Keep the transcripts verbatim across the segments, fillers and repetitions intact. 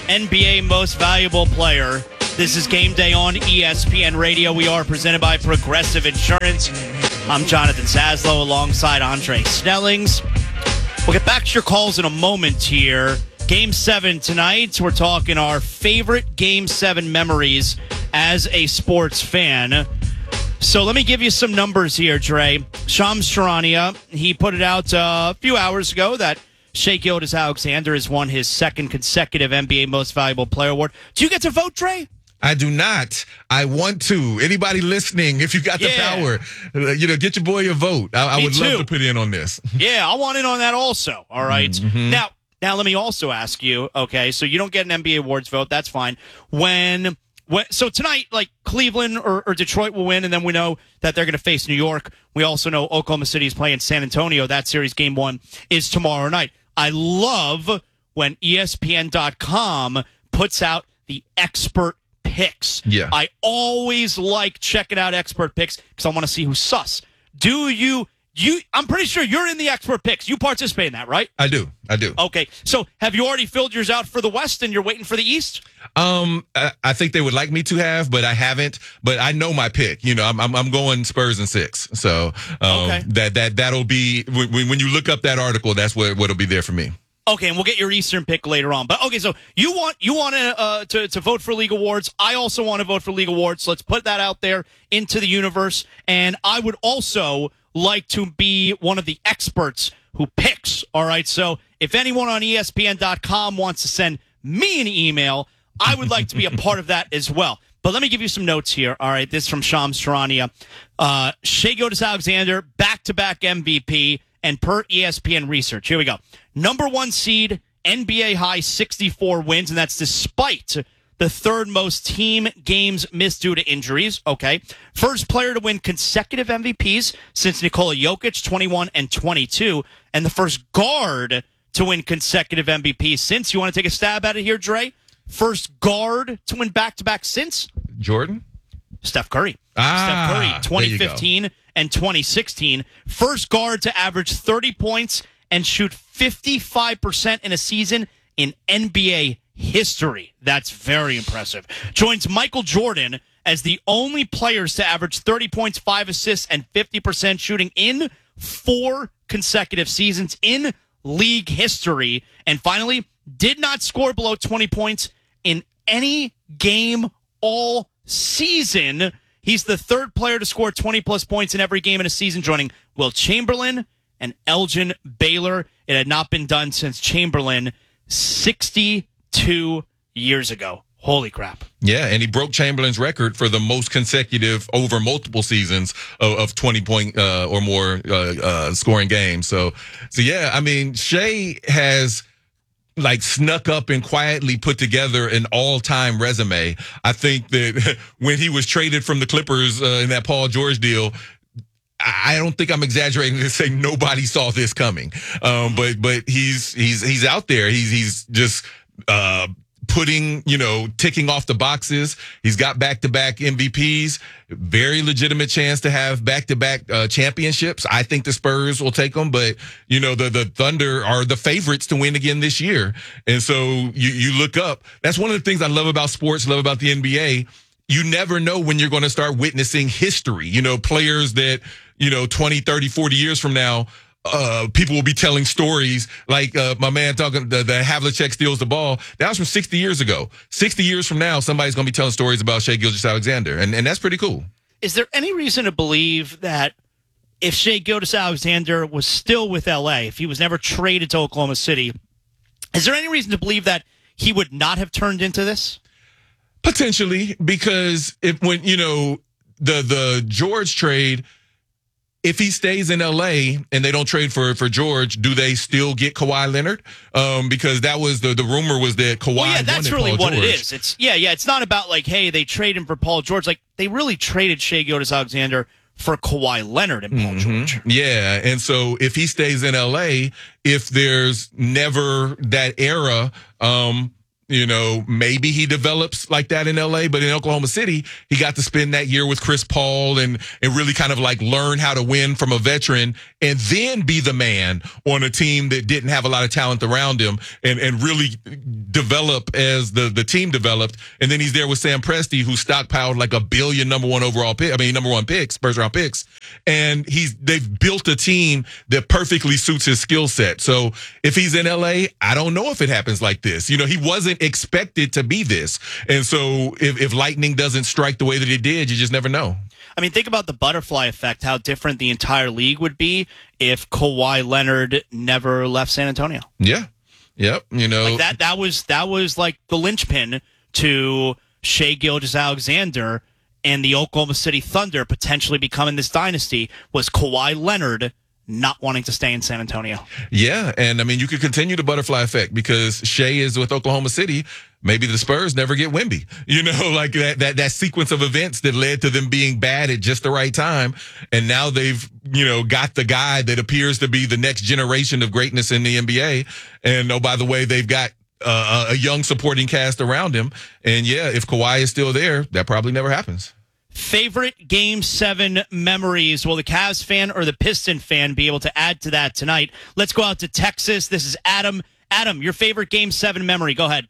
N B A Most Valuable Player. This is Game Day on E S P N Radio. We are presented by Progressive Insurance. I'm Jonathan Zaslow alongside Andre Snellings. We'll get back to your calls in a moment here. Game seven tonight. We're talking our favorite Game seven memories as a sports fan. So let me give you some numbers here, Dre. Shams Charania, he put it out uh, a few hours ago that Shai Gilgeous-Alexander has won his second consecutive N B A Most Valuable Player award. Do you get to vote, Dre? I do not. I want to. Anybody listening, if you got the Yeah. power, uh, you know, get your boy a vote. I, I would too. love to put in on this. Yeah, I want in on that also. All right. Mm-hmm. Now, now let me also ask you, okay, so you don't get an N B A awards vote. That's fine. When... When, so tonight, like Cleveland or, or Detroit will win, and then we know that they're going to face New York. We also know Oklahoma City is playing San Antonio. That series, game one, is tomorrow night. I love when E S P N dot com puts out the expert picks. Yeah. I always like checking out expert picks because I want to see who's sus. Do you... You, I'm pretty sure you're in the expert picks. You participate in that, right? I do. I do. Okay. So have you already filled yours out for the West and you're waiting for the East? Um, I, I think they would like me to have, but I haven't. But I know my pick. You know, I'm I'm, I'm going Spurs and six. So um, Okay. that that that'll be when when you look up that article. That's what what'll be there for me. Okay, and we'll get your Eastern pick later on. But okay, so you want you want to uh, to to vote for League Awards. I also want to vote for League Awards. So let's put that out there into the universe. And I would also like to be one of the experts who picks. All right. So if anyone on E S P N dot com wants to send me an email, I would like to be a part of that as well. But let me give you some notes here. All right. This is from Shams Charania. Uh, Shai Gilgeous-Alexander, back-to-back M V P, and per E S P N research. Here we go. Number one seed, N B A high sixty-four wins, and that's despite the third most team games missed due to injuries. Okay. First player to win consecutive M V Ps since Nikola Jokic, twenty-one and twenty-two. And the first guard to win consecutive M V Ps since. You want to take a stab at it here, Dre? First guard to win back-to-back since? Jordan? Steph Curry. Ah, Steph Curry, there twenty you go. fifteen and twenty sixteen. First guard to average thirty points and shoot fifty-five percent in a season in N B A history. That's very impressive. Joins Michael Jordan as the only players to average thirty points, five assists, and fifty percent shooting in four consecutive seasons in league history. And finally, did not score below twenty points in any game all season. He's the third player to score twenty-plus points in every game in a season, joining Will Chamberlain and Elgin Baylor. It had not been done since Chamberlain sixty-two years ago. Holy crap. Yeah, and he broke Chamberlain's record for the most consecutive over multiple seasons of, of twenty point uh, or more uh, uh, scoring games. So, so yeah, I mean, Shai has like snuck up and quietly put together an all-time resume. I think that when he was traded from the Clippers uh, in that Paul George deal, I don't think I'm exaggerating to say nobody saw this coming. Um, but but he's he's he's out there. He's he's just uh, putting, you know, ticking off the boxes. He's got back-to-back M V Ps. Very legitimate chance to have back-to-back uh, championships. I think the Spurs will take them, but you know the the Thunder are the favorites to win again this year. And so you you look up. That's one of the things I love about sports. Love about the N B A. You never know when you're going to start witnessing history. You know, players that, you know, twenty, thirty, forty years from now, uh, people will be telling stories like uh, my man talking, the, the Havlicek steals the ball. That was from sixty years ago. sixty years from now, somebody's going to be telling stories about Shai Gilgeous-Alexander. And, and that's pretty cool. Is there any reason to believe that if Shai Gilgeous-Alexander was still with L A, if he was never traded to Oklahoma City, is there any reason to believe that he would not have turned into this? Potentially, because if when, you know, the the George trade, if he stays in L A and they don't trade for for George, do they still get Kawhi Leonard? Um, because that was the the rumor was that Kawhi well, yeah, that's wanted really Paul what George. it is. It's yeah, yeah. It's not about like, hey, they trade him for Paul George. Like they really traded Shai Gilgeous-Alexander for Kawhi Leonard and Paul Mm-hmm. George. Yeah, and so if he stays in L A, if there's never that era, um, You know, maybe he develops like that in L A, but in Oklahoma City, he got to spend that year with Chris Paul and and really kind of like learn how to win from a veteran and then be the man on a team that didn't have a lot of talent around him and, and really develop as the, the team developed. And then he's there with Sam Presti, who stockpiled like a billion number one overall pick, I mean, number one picks, first round picks. And he's they've built a team that perfectly suits his skill set. So if he's in L A, I don't know if it happens like this. You know, he wasn't expected to be this. And so if, if lightning doesn't strike the way that it did, you just never know. I mean, think about the butterfly effect, how different the entire league would be if Kawhi Leonard never left San Antonio. Yeah. Yep. You know, like that, that was, that was like the linchpin to Shai Gilgeous-Alexander and the Oklahoma City Thunder potentially becoming this dynasty was Kawhi Leonard not wanting to stay in San Antonio. Yeah, and I mean, you could continue the butterfly effect because Shai is with Oklahoma City. Maybe the Spurs never get Wemby. You know, like that that that sequence of events that led to them being bad at just the right time. And now they've, you know, got the guy that appears to be the next generation of greatness in the N B A. And oh, by the way, they've got uh, a young supporting cast around him. And yeah, if Kawhi is still there, that probably never happens. Favorite Game seven memories? Will the Cavs fan or the Piston fan be able to add to that tonight? Let's go out to Texas. This is Adam. Adam, your favorite Game seven memory. Go ahead.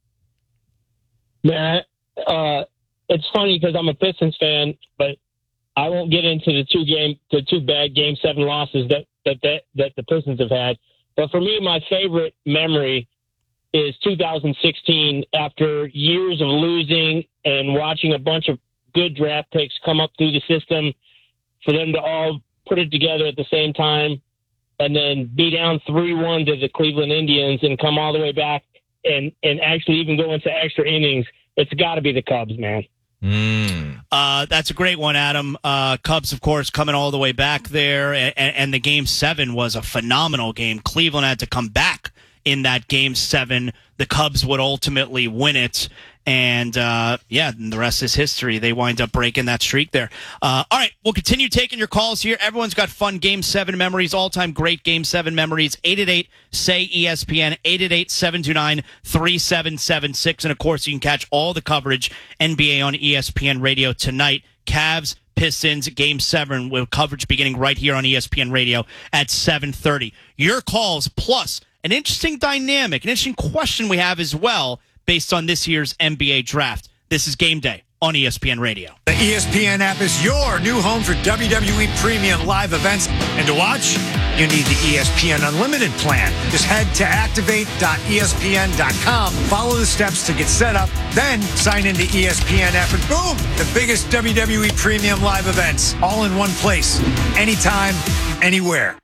Man, uh, it's funny because I'm a Pistons fan, but I won't get into the two game, the two bad Game seven losses that, that, that, that the Pistons have had. But for me, my favorite memory is two thousand sixteen after years of losing and watching a bunch of good draft picks come up through the system for them to all put it together at the same time and then be down three one to the Cleveland Indians and come all the way back and, and actually even go into extra innings. It's got to be the Cubs, man. Mm. Uh, that's a great one, Adam. Uh, Cubs, of course, coming all the way back there, and, and the Game seven was a phenomenal game. Cleveland had to come back in that Game seven. The Cubs would ultimately win it. And, uh, yeah, the rest is history. They wind up breaking that streak there. Uh, all right, we'll continue taking your calls here. Everyone's got fun Game seven memories, all-time great Game seven memories. eight eight eight, S A Y, E S P N, eight eight eight, seven two nine, three seven seven six. And, of course, you can catch all the coverage, N B A on E S P N Radio tonight. Cavs, Pistons, Game seven, with coverage beginning right here on E S P N Radio at seven thirty. Your calls, plus an interesting dynamic, an interesting question we have as well, based on this year's N B A draft. This is Game Day on E S P N Radio. The E S P N app is your new home for W W E premium live events. And to watch, you need the E S P N Unlimited plan. Just head to activate dot E S P N dot com, follow the steps to get set up, then sign into E S P N app, and boom, the biggest W W E premium live events, all in one place, anytime, anywhere.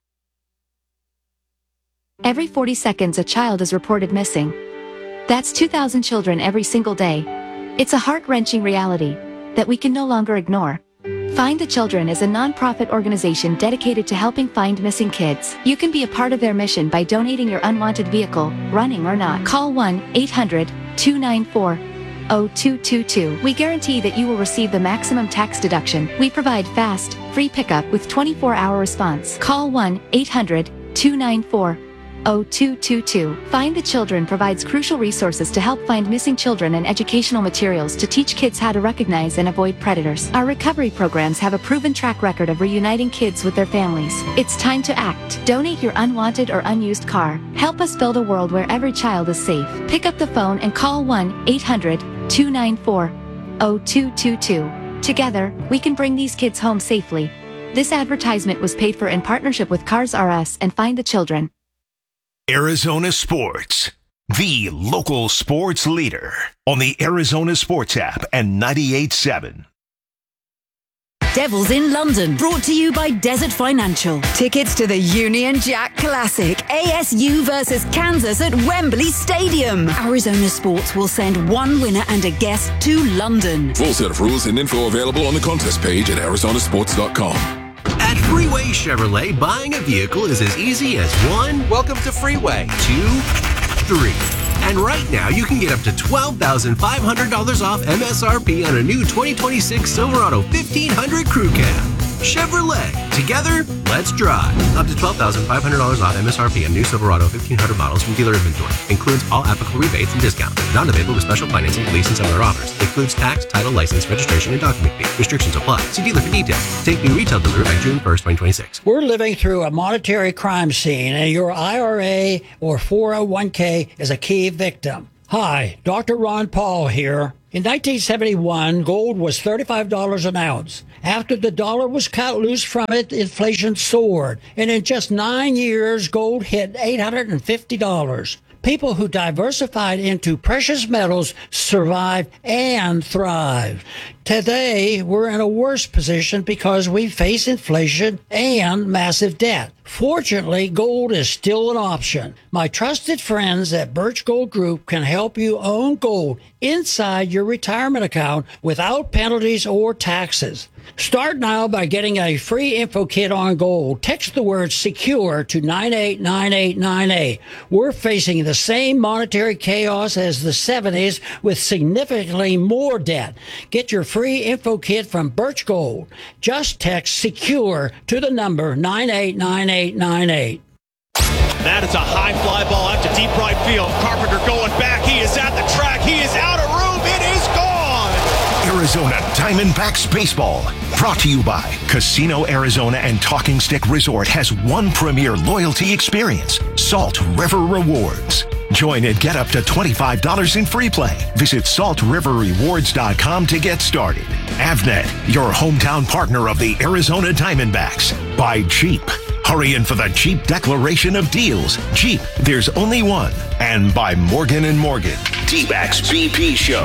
Every forty seconds, a child is reported missing. That's two thousand children every single day. It's a heart-wrenching reality that we can no longer ignore. Find the Children is a non-profit organization dedicated to helping find missing kids. You can be a part of their mission by donating your unwanted vehicle, running or not. Call one eight hundred, two nine four, zero two two two. We guarantee that you will receive the maximum tax deduction. We provide fast, free pickup with twenty-four hour response. Call one eight hundred, two nine four, zero two two two. Find the Children provides crucial resources to help find missing children and educational materials to teach kids how to recognize and avoid predators. Our recovery programs have a proven track record of reuniting kids with their families. It's time to act. Donate your unwanted or unused car. Help us build a world where every child is safe. Pick up the phone and call one eight hundred, two nine four, zero two two two. Together, we can bring these kids home safely. This advertisement was paid for in partnership with Cars R Us and Find the Children. Arizona Sports, the local sports leader on the Arizona Sports app and ninety-eight point seven. Devils in London, brought to you by Desert Financial. Tickets to the Union Jack Classic, A S U versus Kansas at Wembley Stadium. Arizona Sports will send one winner and a guest to London. Full set of rules and info available on the contest page at arizona sports dot com. At Freeway Chevrolet, buying a vehicle is as easy as one, welcome to Freeway, two, three. And right now, you can get up to twelve thousand five hundred dollars off M S R P on a new twenty twenty-six Silverado fifteen hundred Crew Cab. Chevrolet. Together, let's drive. Up to twelve thousand five hundred dollars off M S R P on new Silverado fifteen hundred models from dealer inventory. Includes all applicable rebates and discounts. Not available with special financing, lease, and similar offers. Includes tax, title, license, registration, and document fee. Restrictions apply. See dealer for details. Take new retail delivery by June first, twenty twenty-six. We're living through a monetary crime scene, and your I R A or four oh one k is a key victim. Hi, Doctor Ron Paul here. In nineteen seventy-one, gold was thirty-five dollars an ounce. After the dollar was cut loose from it, inflation soared. And in just nine years, gold hit eight hundred fifty dollars. People who diversified into precious metals survived and thrived. Today, we're in a worse position because we face inflation and massive debt. Fortunately, gold is still an option. My trusted friends at Birch Gold Group can help you own gold inside your retirement account without penalties or taxes. Start now by getting a free info kit on gold. Text the word SECURE to nine eight nine eight nine eight. We're facing the same monetary chaos as the seventies with significantly more debt. Get your free info kit from Birch Gold. Just text SECURE to the number nine eight nine eight nine eight. That is a high fly ball out to deep right field. Carpenter going back. He is at the track. He is out of room. It is gone. Arizona Diamondbacks Baseball. Brought to you by Casino Arizona and Talking Stick Resort has one premier loyalty experience, Salt River Rewards. Join and get up to twenty-five dollars in free play. Visit salt river rewards dot com to get started. Avnet, your hometown partner of the Arizona Diamondbacks. By Jeep. Hurry in for the Jeep declaration of deals. Jeep, there's only one. And by Morgan and Morgan. D-Backs B P Show.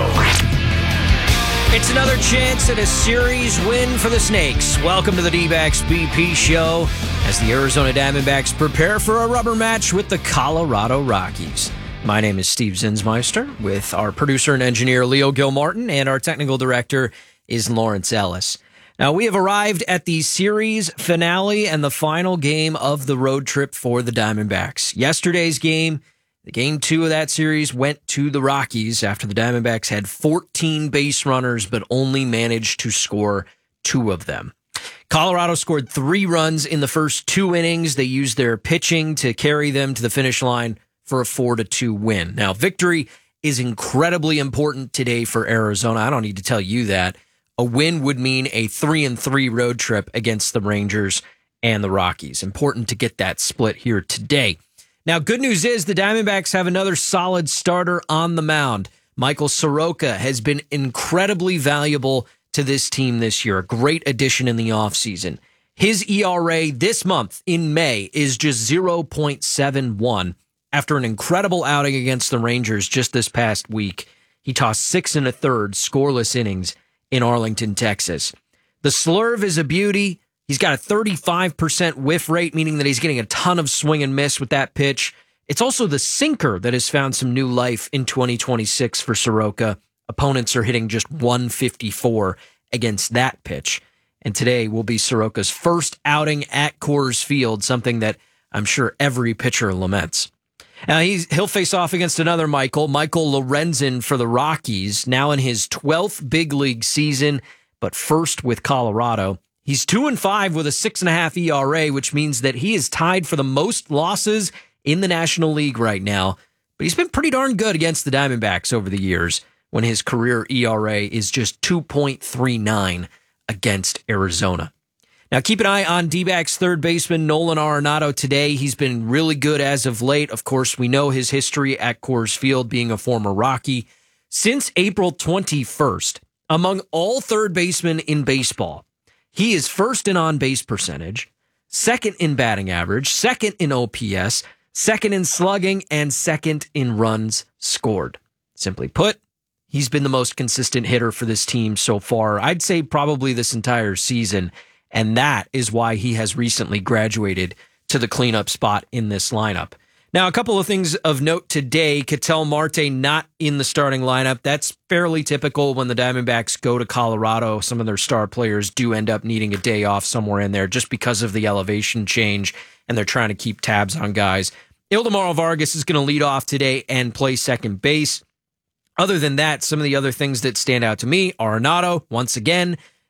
It's another chance at a series win for the Snakes. Welcome to the D-Backs B P Show as the Arizona Diamondbacks prepare for a rubber match with the Colorado Rockies. My name is Steve Zinsmeister with our producer and engineer Leo Gilmartin, and our technical director is Lawrence Ellis. Now, we have arrived at the series finale and the final game of the road trip for the Diamondbacks. Yesterday's game, the game two of that series, went to the Rockies after the Diamondbacks had fourteen base runners but only managed to score two of them. Colorado scored three runs in the first two innings. They used their pitching to carry them to the finish line for a four to two win. Now, victory is incredibly important today for Arizona. I don't need to tell you that. A win would mean a three and three road trip against the Rangers and the Rockies. Important to get that split here today. Now, good news is the Diamondbacks have another solid starter on the mound. Michael Soroka has been incredibly valuable to this team this year. A great addition in the offseason. His E R A this month in May is just zero point seven one. After an incredible outing against the Rangers just this past week, he tossed six and a third scoreless innings in Arlington, Texas. The slurve is a beauty. He's got a thirty-five percent whiff rate, meaning that he's getting a ton of swing and miss with that pitch. It's also the sinker that has found some new life in twenty twenty-six for Soroka. Opponents are hitting just one fifty-four against that pitch. And today will be Soroka's first outing at Coors Field, something that I'm sure every pitcher laments. Now, he's, he'll face off against another Michael, Michael Lorenzen for the Rockies, now in his twelfth big league season, but first with Colorado. He's two and five with a six and a half E R A, which means that he is tied for the most losses in the National League right now. But he's been pretty darn good against the Diamondbacks over the years when his career E R A is just two point three nine against Arizona. Now, keep an eye on D-backs third baseman Nolan Arenado today. He's been really good as of late. Of course, we know his history at Coors Field, being a former Rocky. Since April twenty-first, among all third basemen in baseball, he is first in on-base percentage, second in batting average, second in O P S, second in slugging, and second in runs scored. Simply put, he's been the most consistent hitter for this team so far. I'd say probably this entire season. And that is why he has recently graduated to the cleanup spot in this lineup. Now, a couple of things of note today. Ketel Marte not in the starting lineup. That's fairly typical when the Diamondbacks go to Colorado. Some of their star players do end up needing a day off somewhere in there just because of the elevation change, and they're trying to keep tabs on guys. Ildemaro Vargas is going to lead off today and play second base. Other than that, some of the other things that stand out to me, Arenado, once again,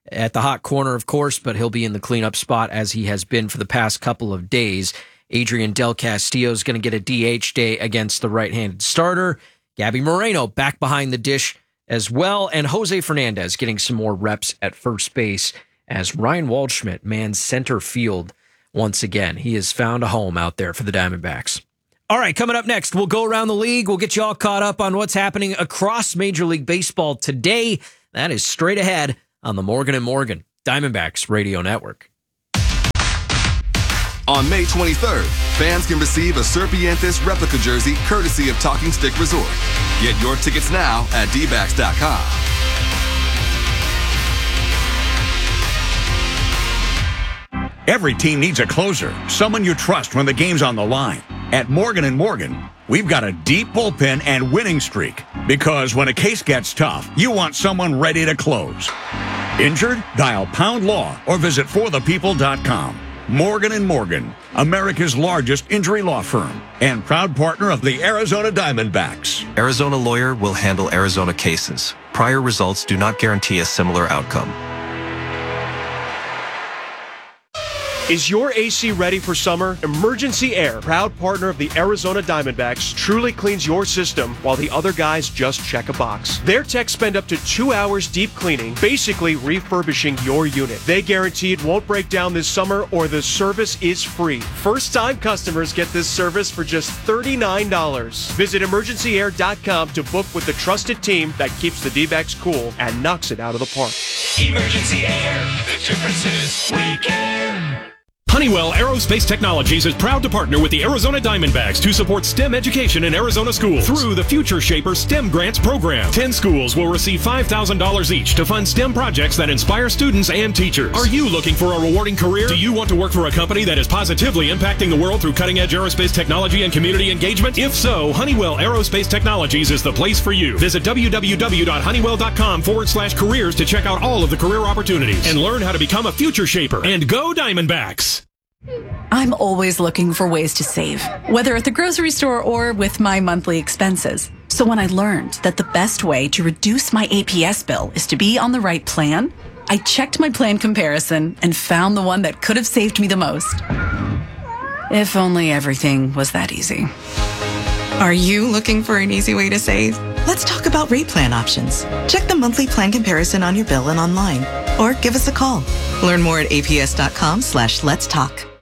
at the hot corner, of course, but he'll be in the cleanup spot as he has been for the past couple of days. Adrian Del Castillo is going to get a D H day against the right-handed starter. Gabby Moreno back behind the dish as well, and Jose Fernandez getting some more reps at first base as Ryan Waldschmidt mans center field once again. He has found a home out there for the Diamondbacks. All right, coming up next, we'll go around the league. We'll get you all caught up on what's happening across Major League Baseball today. That is straight ahead on the Morgan and Morgan Diamondbacks Radio Network. On May twenty-third, fans can receive a Serpientes replica jersey courtesy of Talking Stick Resort. Get your tickets now at D backs dot com. Every team needs a closer, someone you trust when the game's on the line. At Morgan and Morgan, we've got a deep bullpen and winning streak. Because when a case gets tough, you want someone ready to close. Injured? Dial Pound Law or visit for the people dot com. Morgan and Morgan, America's largest injury law firm and proud partner of the Arizona Diamondbacks. Arizona Lawyer will handle Arizona cases. Prior results do not guarantee a similar outcome. Is your A C ready for summer? Emergency Air, proud partner of the Arizona Diamondbacks, truly cleans your system while the other guys just check a box. Their techs spend up to two hours deep cleaning, basically refurbishing your unit. They guarantee it won't break down this summer or the service is free. First-time customers get this service for just thirty-nine dollars. Visit emergency air dot com to book with the trusted team that keeps the D-backs cool and knocks it out of the park. Emergency Air, the difference is we care. Honeywell Aerospace Technologies is proud to partner with the Arizona Diamondbacks to support STEM education in Arizona schools through the Future Shaper STEM Grants program. Ten schools will receive five thousand dollars each to fund STEM projects that inspire students and teachers. Are you looking for a rewarding career? Do you want to work for a company that is positively impacting the world through cutting-edge aerospace technology and community engagement? If so, Honeywell Aerospace Technologies is the place for you. Visit w w w dot honeywell dot com forward slash careers to check out all of the career opportunities and learn how to become a Future Shaper. And go Diamondbacks! I'm always looking for ways to save, whether at the grocery store or with my monthly expenses. So when I learned that the best way to reduce my A P S bill is to be on the right plan, I checked my plan comparison and found the one that could have saved me the most. If only everything was that easy. Are you looking for an easy way to save? Let's talk about rate plan options. Check the monthly plan comparison on your bill and online, or give us a call. Learn more at A P S dot com slash let's talk.